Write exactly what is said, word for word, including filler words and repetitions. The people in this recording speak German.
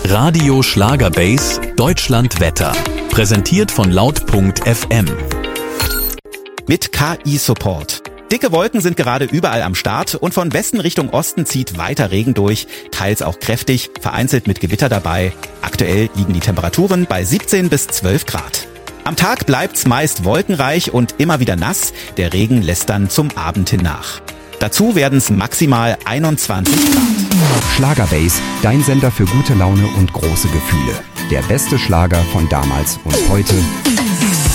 Radio Schlagerbase Deutschland Wetter. Präsentiert von laut Punkt F M. Mit K I-Support. Dicke Wolken sind gerade überall am Start und von Westen Richtung Osten zieht weiter Regen durch, teils auch kräftig, vereinzelt mit Gewitter dabei. Aktuell liegen die Temperaturen bei siebzehn bis zwölf Grad. Am Tag bleibt's meist wolkenreich und immer wieder nass, der Regen lässt dann zum Abend hin nach. Dazu werden's maximal einundzwanzig Grad. Schlagerbase, dein Sender für gute Laune und große Gefühle. Der beste Schlager von damals und heute